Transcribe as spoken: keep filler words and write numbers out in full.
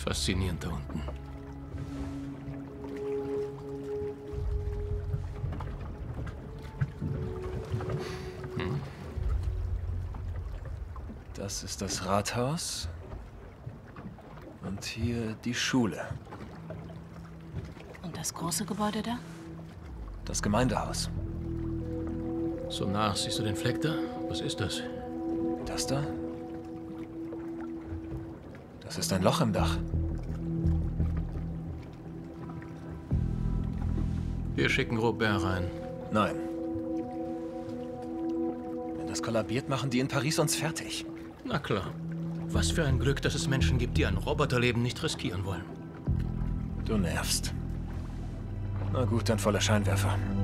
Faszinierend da unten. Hm? Das ist das Rathaus. Und hier die Schule. Und das große Gebäude da? Das Gemeindehaus. So nach, siehst du den Fleck da? Was ist das? Das da? Das ist ein Loch im Dach. Wir schicken Robert rein. Nein. Wenn das kollabiert, machen die in Paris uns fertig. Na klar. Was für ein Glück, dass es Menschen gibt, die ein Roboterleben nicht riskieren wollen. Du nervst. Na gut, dann voller Scheinwerfer.